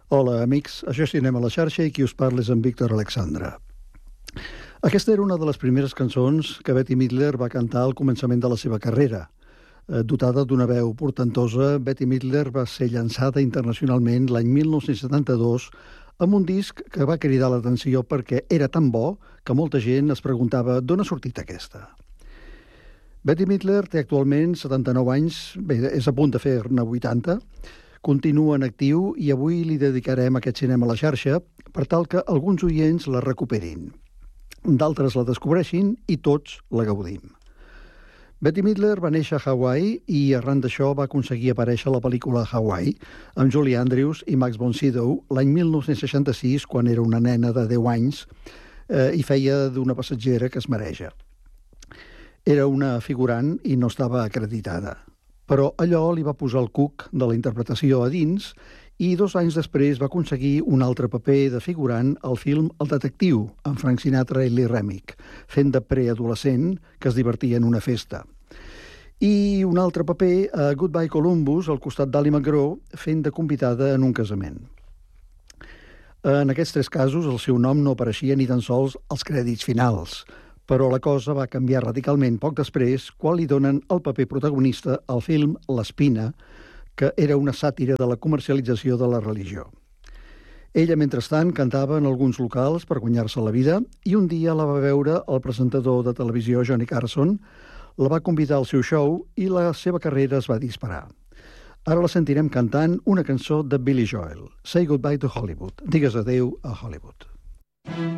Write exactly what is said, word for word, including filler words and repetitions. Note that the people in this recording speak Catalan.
Hola, amics. Això és Cinema a la xarxa i qui us parla és en Víctor Alexandre. Aquesta era una de les primeres cançons que Bette Midler va cantar al començament de la seva carrera. Dotada d'una veu portentosa, Bette Midler va ser llançada internacionalment l'any mil nou-cents setanta-dos amb un disc que va cridar l'atenció perquè era tan bo que molta gent es preguntava d'on ha sortit aquesta. Bette Midler té actualment setanta-nou anys, bé, és a punt de fer-ne vuitanta, continua en actiu i avui li dedicarem aquest cinema a la xarxa per tal que alguns oients la recuperin. D'altres la descobreixin i tots la gaudim. Bette Midler va néixer a Hawaii i arran d'això va aconseguir aparèixer a la pel·lícula Hawaii amb Julie Andrews i Max von Sydow l'any mil nou-cents seixanta-sis, quan era una nena de deu anys eh, i feia d'una passatgera que es mareja. Era una figurant i no estava acreditada. Però allò li va posar el cuc de la interpretació a dins i dos anys després va aconseguir un altre paper de figurant al film El detectiu, amb Frank Sinatra i Lee Remick, fent de preadolescent que es divertia en una festa. I un altre paper a Goodbye Columbus, al costat d'Ally McGraw, fent de convidada en un casament. En aquests tres casos el seu nom no apareixia ni tan sols als crèdits finals, però la cosa va canviar radicalment poc després quan li donen el paper protagonista al film L'Espina, que era una sàtira de la comercialització de la religió. Ella, mentrestant, cantava en alguns locals per guanyar-se la vida i un dia la va veure el presentador de televisió Johnny Carson, la va convidar al seu show i la seva carrera es va disparar. Ara la sentirem cantant una cançó de Billy Joel, Say Goodbye to Hollywood, digues adeu a Hollywood.